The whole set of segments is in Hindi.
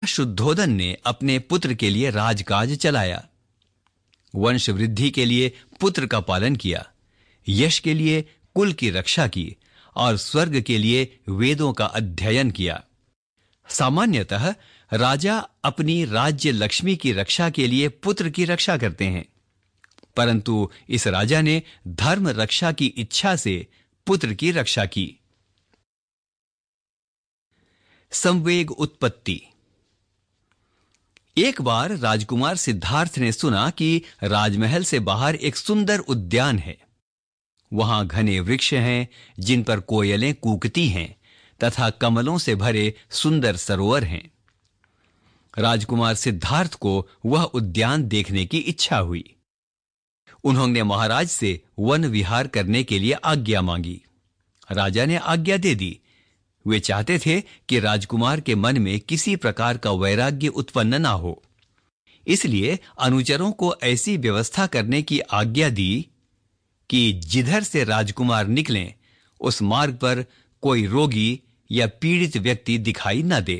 शुद्धोदन ने अपने पुत्र के लिए राजकाज चलाया, वंश वृद्धि के लिए पुत्र का पालन किया, यश के लिए कुल की रक्षा की और स्वर्ग के लिए वेदों का अध्ययन किया। सामान्यतः राजा अपनी राज्य लक्ष्मी की रक्षा के लिए पुत्र की रक्षा करते हैं, परंतु इस राजा ने धर्म रक्षा की इच्छा से पुत्र की रक्षा की। संवेग उत्पत्ति। एक बार राजकुमार सिद्धार्थ ने सुना कि राजमहल से बाहर एक सुंदर उद्यान है। वहां घने वृक्ष हैं जिन पर कोयलें कूकती हैं तथा कमलों से भरे सुंदर सरोवर हैं। राजकुमार सिद्धार्थ को वह उद्यान देखने की इच्छा हुई। उन्होंने महाराज से वन विहार करने के लिए आज्ञा मांगी। राजा ने आज्ञा दे दी। वे चाहते थे कि राजकुमार के मन में किसी प्रकार का वैराग्य उत्पन्न ना हो, इसलिए अनुचरों को ऐसी व्यवस्था करने की आज्ञा दी कि जिधर से राजकुमार निकलें उस मार्ग पर कोई रोगी या पीड़ित व्यक्ति दिखाई न दे।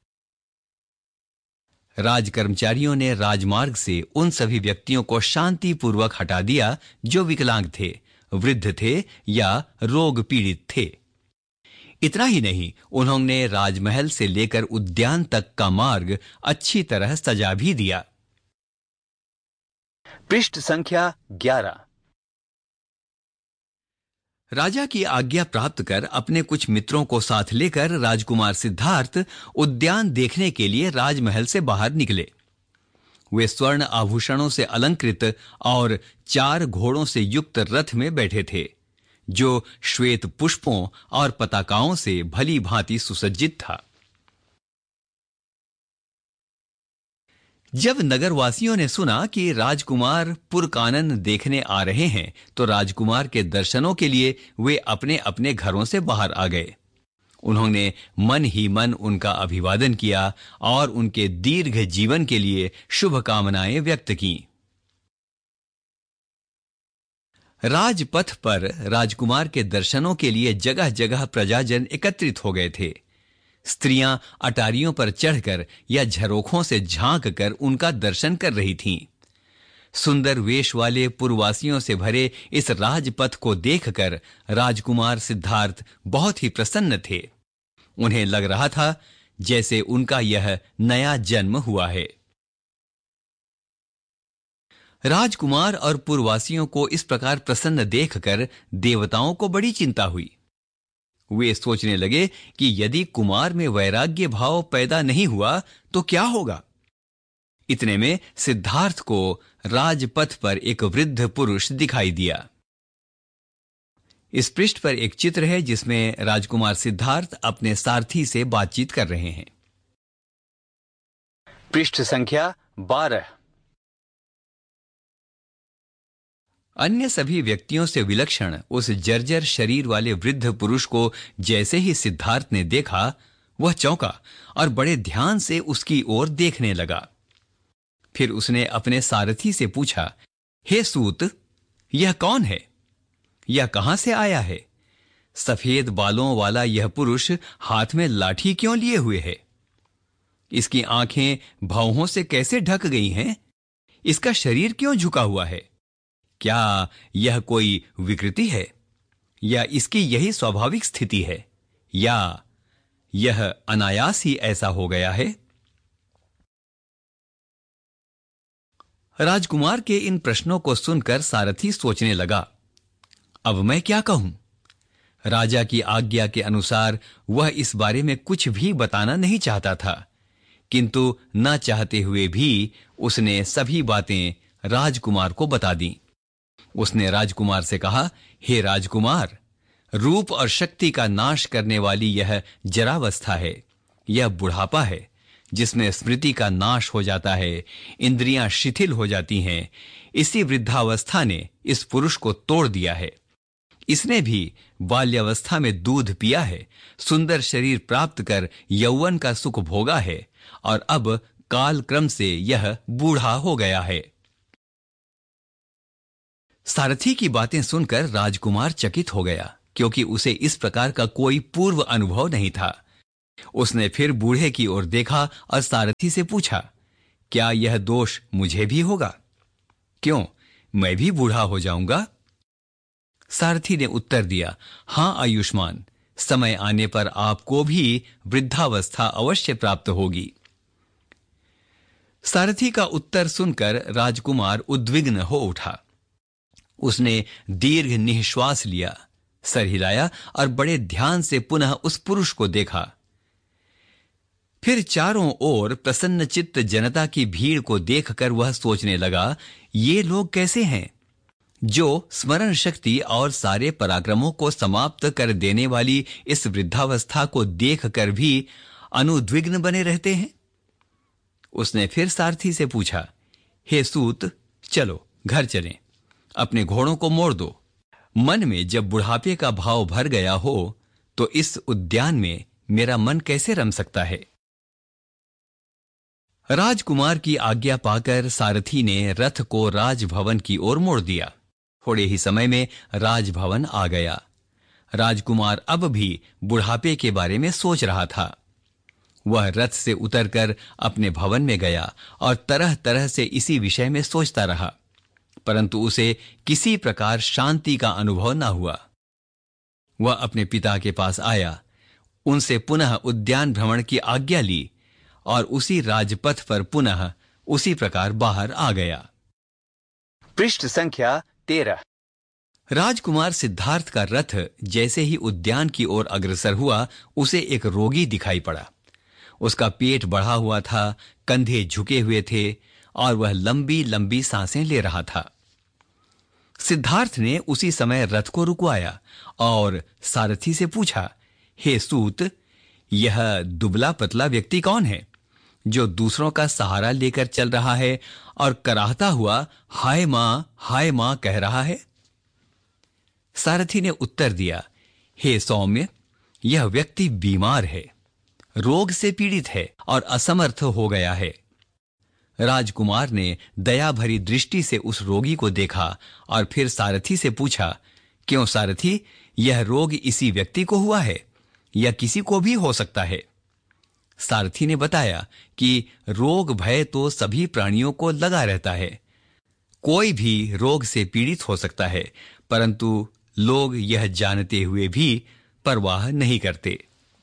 राजकर्मचारियों ने राजमार्ग से उन सभी व्यक्तियों को शांतिपूर्वक हटा दिया जो विकलांग थे, वृद्ध थे या रोग पीड़ित थे। इतना ही नहीं, उन्होंने राजमहल से लेकर उद्यान तक का मार्ग अच्छी तरह सजा भी दिया। पृष्ठ संख्या 11। राजा की आज्ञा प्राप्त कर अपने कुछ मित्रों को साथ लेकर राजकुमार सिद्धार्थ उद्यान देखने के लिए राजमहल से बाहर निकले। वे स्वर्ण आभूषणों से अलंकृत और 4 घोड़ों से युक्त रथ में बैठे थे, जो श्वेत पुष्पों और पताकाओं से भली भांति सुसज्जित था। जब नगरवासियों ने सुना कि राजकुमार पुरकानन देखने आ रहे हैं, तो राजकुमार के दर्शनों के लिए वे अपने अपने घरों से बाहर आ गए। उन्होंने मन ही मन उनका अभिवादन किया और उनके दीर्घ जीवन के लिए शुभकामनाएं व्यक्त की। राजपथ पर राजकुमार के दर्शनों के लिए जगह जगह प्रजाजन एकत्रित हो गए थे। स्त्रियां अटारियों पर चढ़कर या झरोखों से झांक कर उनका दर्शन कर रही थीं। सुंदर वेश वाले पुरवासियों से भरे इस राजपथ को देखकर राजकुमार सिद्धार्थ बहुत ही प्रसन्न थे। उन्हें लग रहा था जैसे उनका यह नया जन्म हुआ है। राजकुमार और पुरवासियों को इस प्रकार प्रसन्न देखकर देवताओं को बड़ी चिंता हुई। वे सोचने लगे कि यदि कुमार में वैराग्य भाव पैदा नहीं हुआ तो क्या होगा। इतने में सिद्धार्थ को राजपथ पर एक वृद्ध पुरुष दिखाई दिया। इस पृष्ठ पर एक चित्र है जिसमें राजकुमार सिद्धार्थ अपने सारथी से बातचीत कर रहे हैं। पृष्ठ संख्या 12। अन्य सभी व्यक्तियों से विलक्षण उस जर्जर शरीर वाले वृद्ध पुरुष को जैसे ही सिद्धार्थ ने देखा, वह चौंका और बड़े ध्यान से उसकी ओर देखने लगा। फिर उसने अपने सारथी से पूछा, हे सूत, यह कौन है? यह कहां से आया है? सफेद बालों वाला यह पुरुष हाथ में लाठी क्यों लिए हुए है? इसकी आंखें भौहों से कैसे ढक गई हैं? इसका शरीर क्यों झुका हुआ है? क्या यह कोई विकृति है या इसकी यही स्वाभाविक स्थिति है या यह अनायास ही ऐसा हो गया है? राजकुमार के इन प्रश्नों को सुनकर सारथी सोचने लगा, अब मैं क्या कहूं? राजा की आज्ञा के अनुसार वह इस बारे में कुछ भी बताना नहीं चाहता था, किंतु न चाहते हुए भी उसने सभी बातें राजकुमार को बता दी। उसने राजकुमार से कहा, हे राजकुमार, रूप और शक्ति का नाश करने वाली यह जरावस्था है, यह बुढ़ापा है जिसमें स्मृति का नाश हो जाता है, इंद्रियां शिथिल हो जाती हैं। इसी वृद्धावस्था ने इस पुरुष को तोड़ दिया है। इसने भी बाल्यावस्था में दूध पिया है, सुंदर शरीर प्राप्त कर यौवन का सुख भोगा है और अब काल क्रम से यह बूढ़ा हो गया है। सारथी की बातें सुनकर राजकुमार चकित हो गया, क्योंकि उसे इस प्रकार का कोई पूर्व अनुभव नहीं था। उसने फिर बूढ़े की ओर देखा और सारथी से पूछा, क्या यह दोष मुझे भी होगा? क्यों, मैं भी बूढ़ा हो जाऊंगा? सारथी ने उत्तर दिया, हां आयुष्मान, समय आने पर आपको भी वृद्धावस्था अवश्य प्राप्त होगी। सारथी का उत्तर सुनकर राजकुमार उद्विग्न हो उठा। उसने दीर्घ निःश्वास लिया, सर हिलाया और बड़े ध्यान से पुनः उस पुरुष को देखा। फिर चारों ओर प्रसन्नचित्त जनता की भीड़ को देखकर वह सोचने लगा, ये लोग कैसे हैं जो स्मरण शक्ति और सारे पराक्रमों को समाप्त कर देने वाली इस वृद्धावस्था को देखकर भी अनुद्विग्न बने रहते हैं। उसने फिर सारथी से पूछा, हे सूत, चलो घर चलें, अपने घोड़ों को मोड़ दो। मन में जब बुढ़ापे का भाव भर गया हो तो इस उद्यान में मेरा मन कैसे रम सकता है? राजकुमार की आज्ञा पाकर सारथी ने रथ को राजभवन की ओर मोड़ दिया। थोड़े ही समय में राजभवन आ गया। राजकुमार अब भी बुढ़ापे के बारे में सोच रहा था। वह रथ से उतरकर अपने भवन में गया और तरह तरह से इसी विषय में सोचता रहा, परंतु उसे किसी प्रकार शांति का अनुभव न हुआ। वह अपने पिता के पास आया, उनसे पुनः उद्यान भ्रमण की आज्ञा ली और उसी राजपथ पर पुनः उसी प्रकार बाहर आ गया। पृष्ठ संख्या 13। राजकुमार सिद्धार्थ का रथ जैसे ही उद्यान की ओर अग्रसर हुआ, उसे एक रोगी दिखाई पड़ा। उसका पेट बढ़ा हुआ था, कंधे झुके हुए थे और वह लंबी लंबी सांसें ले रहा था। सिद्धार्थ ने उसी समय रथ को रुकवाया और सारथी से पूछा, हे सूत, यह दुबला पतला व्यक्ति कौन है जो दूसरों का सहारा लेकर चल रहा है और कराहता हुआ हाय मां कह रहा है? सारथी ने उत्तर दिया, हे सौम्य, यह व्यक्ति बीमार है, रोग से पीड़ित है और असमर्थ हो गया है। राजकुमार ने दया भरी दृष्टि से उस रोगी को देखा और फिर सारथी से पूछा, क्यों सारथी, यह रोग इसी व्यक्ति को हुआ है या किसी को भी हो सकता है? सारथी ने बताया कि रोग भय तो सभी प्राणियों को लगा रहता है, कोई भी रोग से पीड़ित हो सकता है, परंतु लोग यह जानते हुए भी परवाह नहीं करते।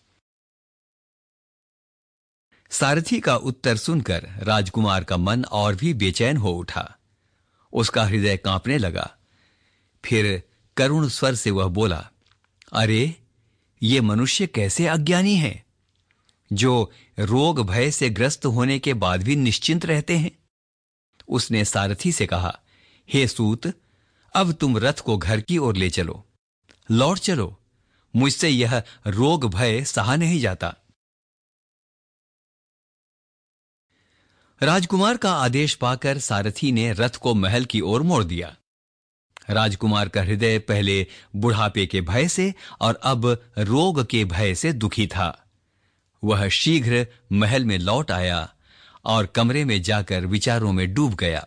सारथी का उत्तर सुनकर राजकुमार का मन और भी बेचैन हो उठा। उसका हृदय कांपने लगा। फिर करुण स्वर से वह बोला, अरे, ये मनुष्य कैसे अज्ञानी हैं जो रोग भय से ग्रस्त होने के बाद भी निश्चिंत रहते हैं। उसने सारथी से कहा, हे सूत, अब तुम रथ को घर की ओर ले चलो, लौट चलो, मुझसे यह रोग भय सहा नहीं जाता। राजकुमार का आदेश पाकर सारथी ने रथ को महल की ओर मोड़ दिया। राजकुमार का हृदय पहले बुढ़ापे के भय से और अब रोग के भय से दुखी था। वह शीघ्र महल में लौट आया और कमरे में जाकर विचारों में डूब गया।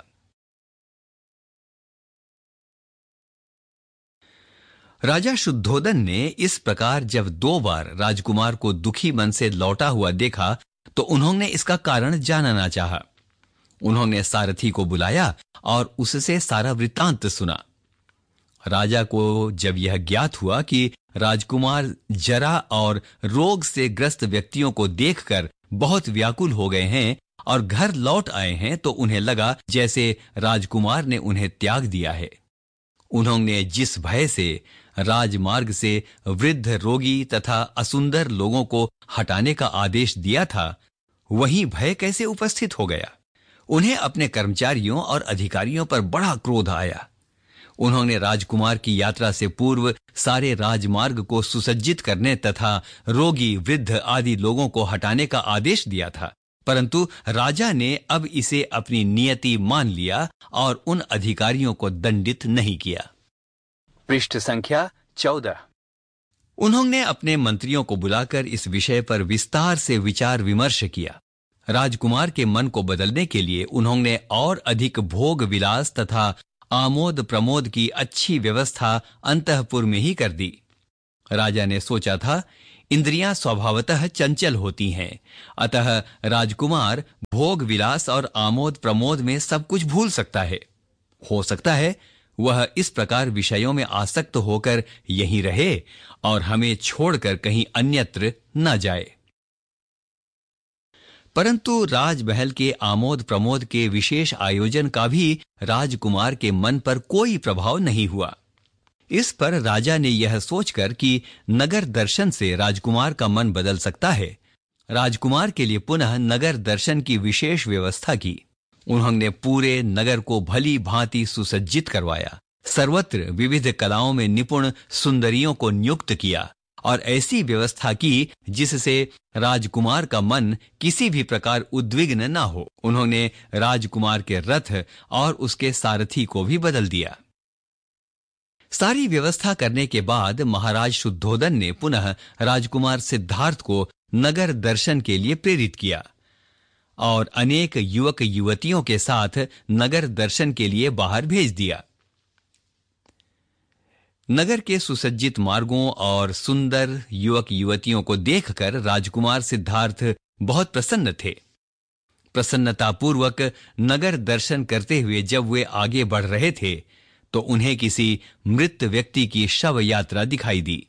राजा शुद्धोदन ने इस प्रकार जब 2 बार राजकुमार को दुखी मन से लौटा हुआ देखा तो उन्होंने इसका कारण जानना चाहा। उन्होंने सारथी को बुलाया और उससे सारा वृत्तांत सुना। राजा को जब यह ज्ञात हुआ कि राजकुमार जरा और रोग से ग्रस्त व्यक्तियों को देखकर बहुत व्याकुल हो गए हैं और घर लौट आए हैं, तो उन्हें लगा जैसे राजकुमार ने उन्हें त्याग दिया है। उन्होंने जिस भय से राजमार्ग से वृद्ध, रोगी तथा असुंदर लोगों को हटाने का आदेश दिया था, वही भय कैसे उपस्थित हो गया। उन्हें अपने कर्मचारियों और अधिकारियों पर बड़ा क्रोध आया। उन्होंने राजकुमार की यात्रा से पूर्व सारे राजमार्ग को सुसज्जित करने तथा रोगी, वृद्ध आदि लोगों को हटाने का आदेश दिया था, परंतु राजा ने अब इसे अपनी नियति मान लिया और उन अधिकारियों को दंडित नहीं किया। पृष्ठ संख्या 14। उन्होंने अपने मंत्रियों को बुलाकर इस विषय पर विस्तार से विचार विमर्श किया। राजकुमार के मन को बदलने के लिए उन्होंने और अधिक भोग विलास तथा आमोद प्रमोद की अच्छी व्यवस्था अंतःपुर में ही कर दी। राजा ने सोचा था, इंद्रियां स्वभावतः चंचल होती हैं, अतः राजकुमार भोग विलास और आमोद प्रमोद में सब कुछ भूल सकता है। हो सकता है वह इस प्रकार विषयों में आसक्त होकर यहीं रहे और हमें छोड़कर कहीं अन्यत्र न जाए। परंतु राजमहल के आमोद प्रमोद के विशेष आयोजन का भी राजकुमार के मन पर कोई प्रभाव नहीं हुआ। इस पर राजा ने यह सोचकर कि नगर दर्शन से राजकुमार का मन बदल सकता है, राजकुमार के लिए पुनः नगर दर्शन की विशेष व्यवस्था की। उन्होंने पूरे नगर को भली भांति सुसज्जित करवाया, सर्वत्र विविध कलाओं में निपुण सुंदरियों को नियुक्त किया और ऐसी व्यवस्था की जिससे राजकुमार का मन किसी भी प्रकार उद्विग्न न हो। उन्होंने राजकुमार के रथ और उसके सारथी को भी बदल दिया। सारी व्यवस्था करने के बाद महाराज शुद्धोदन ने पुनः राजकुमार सिद्धार्थ को नगर दर्शन के लिए प्रेरित किया और अनेक युवक युवतियों के साथ नगर दर्शन के लिए बाहर भेज दिया। नगर के सुसज्जित मार्गों और सुंदर युवक युवतियों को देखकर राजकुमार सिद्धार्थ बहुत प्रसन्न थे। प्रसन्नतापूर्वक नगर दर्शन करते हुए जब वे आगे बढ़ रहे थे तो उन्हें किसी मृत व्यक्ति की शव यात्रा दिखाई दी।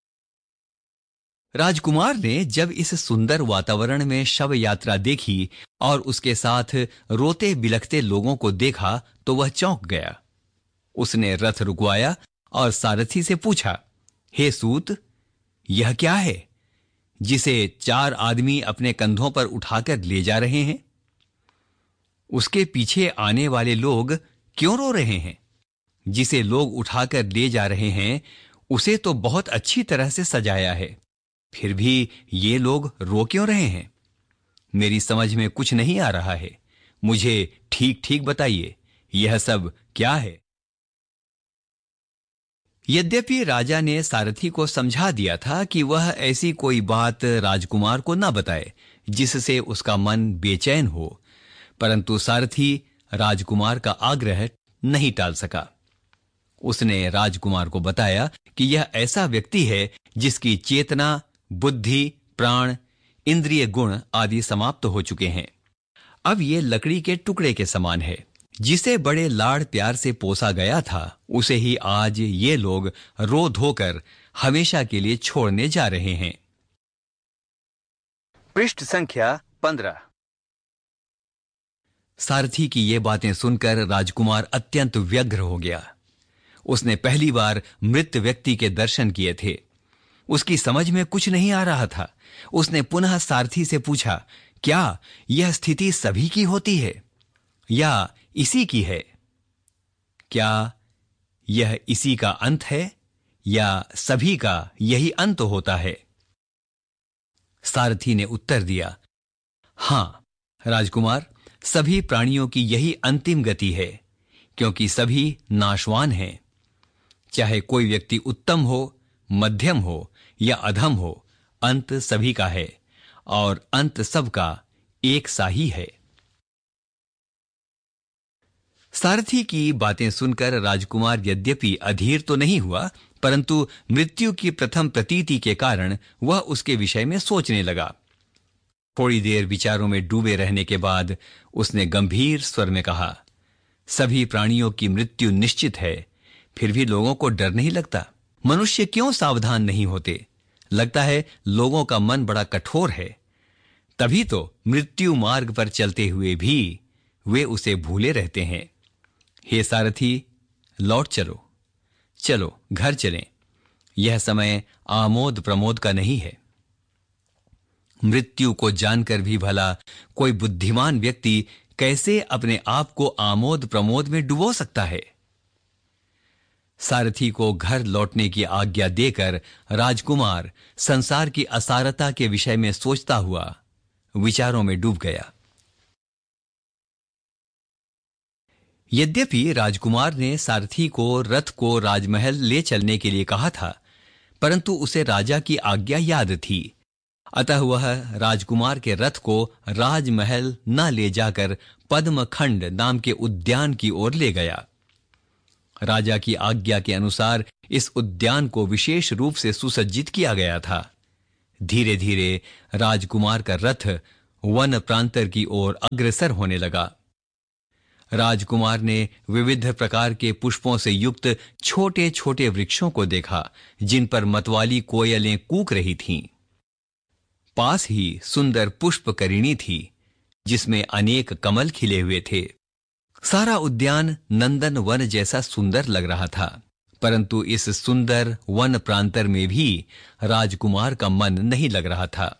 राजकुमार ने जब इस सुंदर वातावरण में शव यात्रा देखी और उसके साथ रोते बिलखते लोगों को देखा तो वह चौंक गया। उसने रथ रुकवाया और सारथी से पूछा, हे सूत, यह क्या है जिसे 4 आदमी अपने कंधों पर उठाकर ले जा रहे हैं? उसके पीछे आने वाले लोग क्यों रो रहे हैं? जिसे लोग उठाकर ले जा रहे हैं उसे तो बहुत अच्छी तरह से सजाया है, फिर भी ये लोग रो क्यों रहे हैं? मेरी समझ में कुछ नहीं आ रहा है। मुझे ठीक ठीक बताइए, यह सब क्या है? यद्यपि राजा ने सारथी को समझा दिया था कि वह ऐसी कोई बात राजकुमार को न बताए जिससे उसका मन बेचैन हो, परंतु सारथी राजकुमार का आग्रह नहीं टाल सका। उसने राजकुमार को बताया कि यह ऐसा व्यक्ति है जिसकी चेतना, बुद्धि, प्राण, इंद्रिय गुण आदि समाप्त हो चुके हैं। अब ये लकड़ी के टुकड़े के समान है। जिसे बड़े लाड़ प्यार से पोसा गया था उसे ही आज ये लोग रो धोकर हमेशा के लिए छोड़ने जा रहे हैं। पृष्ठ संख्या 15। सारथी की ये बातें सुनकर राजकुमार अत्यंत व्यग्र हो गया। उसने पहली बार मृत व्यक्ति के दर्शन किए थे। उसकी समझ में कुछ नहीं आ रहा था। उसने पुनः सारथी से पूछा, क्या यह स्थिति सभी की होती है या इसी की है? क्या यह इसी का अंत है या सभी का यही अंत होता है? सारथी ने उत्तर दिया, हां राजकुमार, सभी प्राणियों की यही अंतिम गति है, क्योंकि सभी नाशवान हैं। चाहे कोई व्यक्ति उत्तम हो, मध्यम हो या अधम हो, अंत सभी का है और अंत सबका एक सा ही है। सारथी की बातें सुनकर राजकुमार यद्यपि अधीर तो नहीं हुआ, परंतु मृत्यु की प्रथम प्रतीति के कारण वह उसके विषय में सोचने लगा। थोड़ी देर विचारों में डूबे रहने के बाद उसने गंभीर स्वर में कहा, सभी प्राणियों की मृत्यु निश्चित है, फिर भी लोगों को डर नहीं लगता। मनुष्य क्यों सावधान नहीं होते? लगता है लोगों का मन बड़ा कठोर है, तभी तो मृत्यु मार्ग पर चलते हुए भी वे उसे भूले रहते हैं। हे सारथी, लौट चलो, चलो घर चलें। यह समय आमोद प्रमोद का नहीं है। मृत्यु को जानकर भी भला कोई बुद्धिमान व्यक्ति कैसे अपने आप को आमोद प्रमोद में डुबो सकता है? सारथी को घर लौटने की आज्ञा देकर राजकुमार संसार की असारता के विषय में सोचता हुआ विचारों में डूब गया। यद्यपि राजकुमार ने सारथी को रथ को राजमहल ले चलने के लिए कहा था, परंतु उसे राजा की आज्ञा याद थी। अतः वह राजकुमार के रथ को राजमहल न ले जाकर पद्मखंड नाम के उद्यान की ओर ले गया। राजा की आज्ञा के अनुसार इस उद्यान को विशेष रूप से सुसज्जित किया गया था। धीरे धीरे राजकुमार का रथ वन प्रांतर की ओर अग्रसर होने लगा। राजकुमार ने विविध प्रकार के पुष्पों से युक्त छोटे छोटे वृक्षों को देखा, जिन पर मतवाली कोयलें कूक रही थीं। पास ही सुंदर पुष्पकरिणी थी, जिसमें अनेक कमल खिले हुए थे। सारा उद्यान नंदन वन जैसा सुंदर लग रहा था, परंतु इस सुंदर वन प्रांतर में भी राजकुमार का मन नहीं लग रहा था।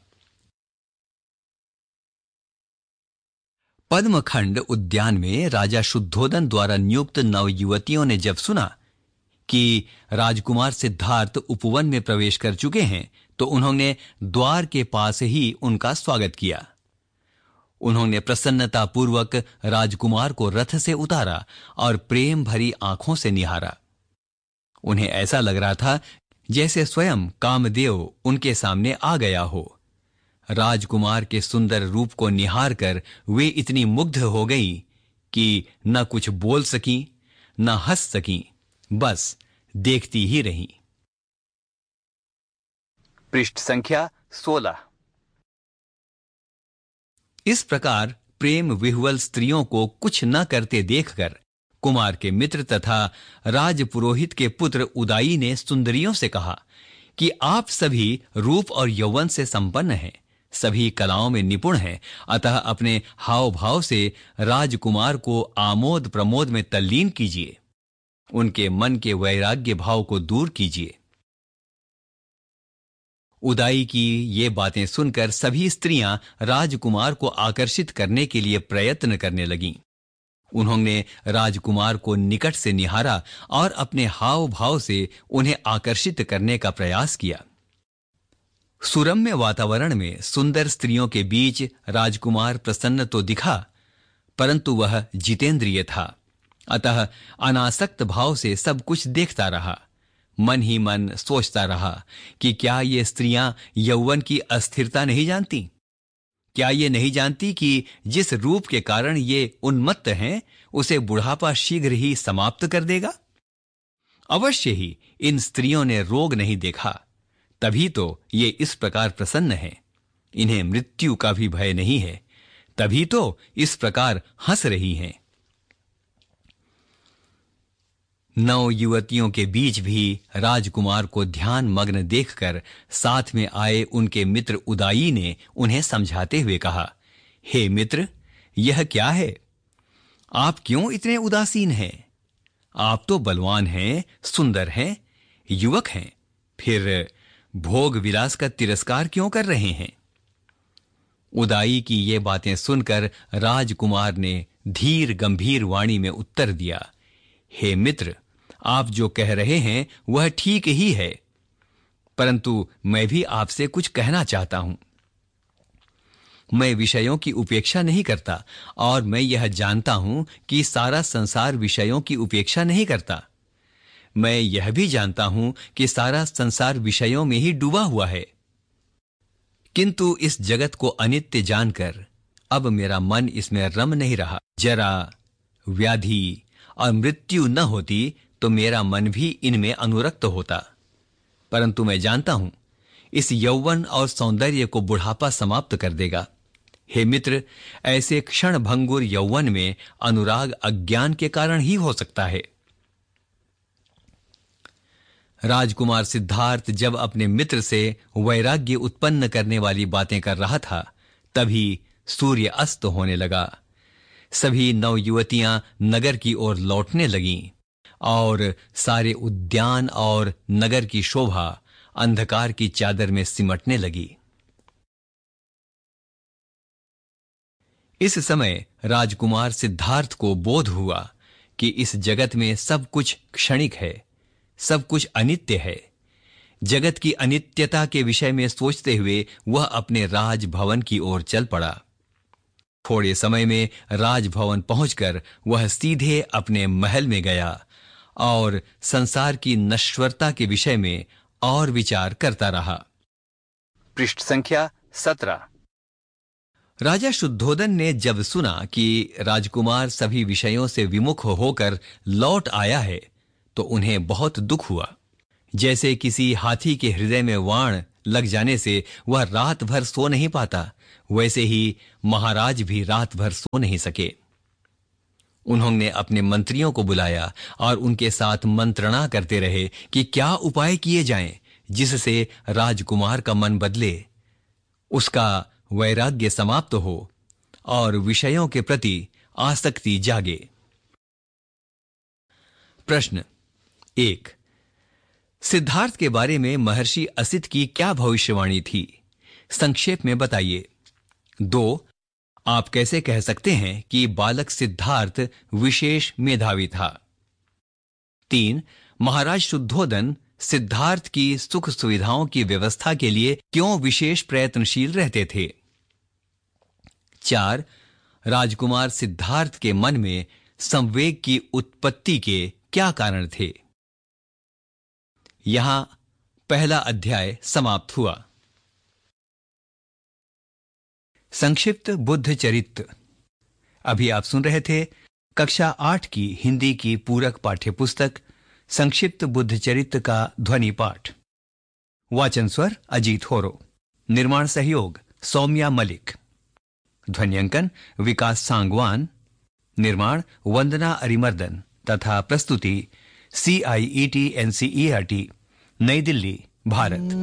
पद्मखंड उद्यान में राजा शुद्धोदन द्वारा नियुक्त नवयुवतियों ने जब सुना कि राजकुमार सिद्धार्थ उपवन में प्रवेश कर चुके हैं, तो उन्होंने द्वार के पास ही उनका स्वागत किया। उन्होंने प्रसन्नतापूर्वक राजकुमार को रथ से उतारा और प्रेम भरी आंखों से निहारा। उन्हें ऐसा लग रहा था जैसे स्वयं कामदेव उनके सामने आ गया हो। राजकुमार के सुंदर रूप को निहार कर वे इतनी मुग्ध हो गई कि न कुछ बोल सकी, न हंस सकी, बस देखती ही रहीं। पृष्ठ संख्या 16। इस प्रकार प्रेम विह्वल स्त्रियों को कुछ न करते देखकर कुमार के मित्र तथा राजपुरोहित के पुत्र उदाई ने सुंदरियों से कहा कि आप सभी रूप और यौवन से संपन्न हैं, सभी कलाओं में निपुण हैं, अतः अपने हाव भाव से राजकुमार को आमोद प्रमोद में तल्लीन कीजिए, उनके मन के वैराग्य भाव को दूर कीजिए। उदाई की ये बातें सुनकर सभी स्त्रियां राजकुमार को आकर्षित करने के लिए प्रयत्न करने लगीं। उन्होंने राजकुमार को निकट से निहारा और अपने हाव भाव से उन्हें आकर्षित करने का प्रयास किया। सुरम्य वातावरण में सुंदर स्त्रियों के बीच राजकुमार प्रसन्न तो दिखा, परंतु वह जितेंद्रिय था, अतः अनासक्त भाव से सब कुछ देखता रहा। मन ही मन सोचता रहा कि क्या ये स्त्रियां यौवन की अस्थिरता नहीं जानती? क्या ये नहीं जानती कि जिस रूप के कारण ये उन्मत्त हैं, उसे बुढ़ापा शीघ्र ही समाप्त कर देगा? अवश्य ही इन स्त्रियों ने रोग नहीं देखा, तभी तो ये इस प्रकार प्रसन्न हैं। इन्हें मृत्यु का भी भय नहीं है, तभी तो इस प्रकार हंस रही हैं। नौ युवतियों के बीच भी राजकुमार को ध्यान मग्न देखकर साथ में आए उनके मित्र उदाई ने उन्हें समझाते हुए कहा, हे मित्र, यह क्या है? आप क्यों इतने उदासीन हैं? आप तो बलवान हैं, सुंदर हैं, युवक हैं, फिर भोग विलास का तिरस्कार क्यों कर रहे हैं? उदाई की ये बातें सुनकर राजकुमार ने धीर गंभीर वाणी में उत्तर दिया, हे मित्र, आप जो कह रहे हैं वह ठीक ही है, परंतु मैं भी आपसे कुछ कहना चाहता हूं। मैं विषयों की उपेक्षा नहीं करता, और मैं यह जानता हूं कि सारा संसार विषयों की उपेक्षा नहीं करता। मैं यह भी जानता हूं कि सारा संसार विषयों में ही डूबा हुआ है, किंतु इस जगत को अनित्य जानकर अब मेरा मन इसमें रम नहीं रहा। जरा, व्याधि और मृत्यु न होती तो मेरा मन भी इनमें अनुरक्त होता, परंतु मैं जानता हूं इस यौवन और सौंदर्य को बुढ़ापा समाप्त कर देगा। हे मित्र, ऐसे क्षण भंगुर यौवन में अनुराग अज्ञान के कारण ही हो सकता है। राजकुमार सिद्धार्थ जब अपने मित्र से वैराग्य उत्पन्न करने वाली बातें कर रहा था, तभी सूर्य अस्त होने लगा। सभी नवयुवतियां नगर की ओर लौटने लगीं और सारे उद्यान और नगर की शोभा अंधकार की चादर में सिमटने लगी। इस समय राजकुमार सिद्धार्थ को बोध हुआ कि इस जगत में सब कुछ क्षणिक है, सब कुछ अनित्य है। जगत की अनित्यता के विषय में सोचते हुए वह अपने राजभवन की ओर चल पड़ा। थोड़े समय में राजभवन पहुंचकर वह सीधे अपने महल में गया और संसार की नश्वरता के विषय में और विचार करता रहा। पृष्ठ संख्या 17। राजा शुद्धोदन ने जब सुना कि राजकुमार सभी विषयों से विमुख होकर लौट आया है, तो उन्हें बहुत दुख हुआ। जैसे किसी हाथी के हृदय में वाण लग जाने से वह रात भर सो नहीं पाता, वैसे ही महाराज भी रात भर सो नहीं सके। उन्होंने अपने मंत्रियों को बुलाया और उनके साथ मंत्रणा करते रहे कि क्या उपाय किए जाएं जिससे राजकुमार का मन बदले, उसका वैराग्य समाप्त हो और विषयों के प्रति आसक्ति जागे। प्रश्न 1। सिद्धार्थ के बारे में महर्षि असित की क्या भविष्यवाणी थी? संक्षेप में बताइए। 2। आप कैसे कह सकते हैं कि बालक सिद्धार्थ विशेष मेधावी था? 3। महाराज शुद्धोदन सिद्धार्थ की सुख सुविधाओं की व्यवस्था के लिए क्यों विशेष प्रयत्नशील रहते थे? 4। राजकुमार सिद्धार्थ के मन में संवेग की उत्पत्ति के क्या कारण थे? यहां पहला अध्याय समाप्त हुआ। संक्षिप्त बुद्ध चरित्र। अभी आप सुन रहे थे कक्षा 8 की हिंदी की पूरक पाठ्यपुस्तक संक्षिप्त बुद्ध चरित्र का ध्वनि पाठ। वाचन स्वर अजीत होरो। निर्माण सहयोग सौम्या मलिक। ध्वन्यांकन विकास सांगवान। निर्माण वंदना अरिमर्दन तथा प्रस्तुति CIET NCERT नई दिल्ली भारत।